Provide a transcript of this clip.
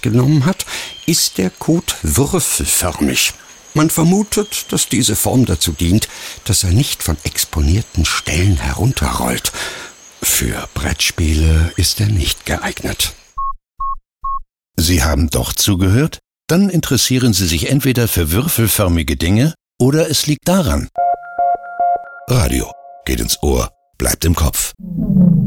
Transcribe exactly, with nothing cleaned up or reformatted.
genommen hat, ist der Kot würfelförmig. Man vermutet, dass diese Form dazu dient, dass er nicht von exponierten Stellen herunterrollt. Für Brettspiele ist er nicht geeignet. Sie haben doch zugehört? Dann interessieren Sie sich entweder für würfelförmige Dinge oder es liegt daran. Radio geht ins Ohr, bleibt im Kopf.